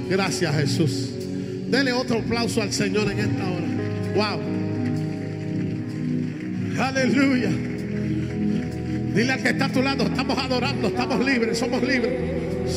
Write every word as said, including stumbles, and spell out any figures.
Gracias, Jesús. Dele otro aplauso al Señor en esta hora. Wow. Aleluya. Dile al que está a tu lado, estamos adorando, estamos libres, somos libres.